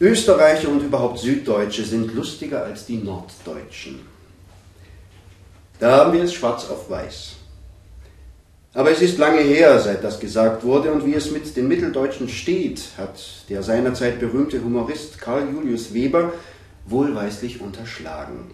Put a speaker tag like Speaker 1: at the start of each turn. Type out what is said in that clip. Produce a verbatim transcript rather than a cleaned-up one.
Speaker 1: Österreicher und überhaupt Süddeutsche sind lustiger als die Norddeutschen. Da haben wir es schwarz auf weiß. Aber es ist lange her, seit das gesagt wurde, und wie es mit den Mitteldeutschen steht, hat der seinerzeit berühmte Humorist Karl Julius Weber wohlweislich unterschlagen.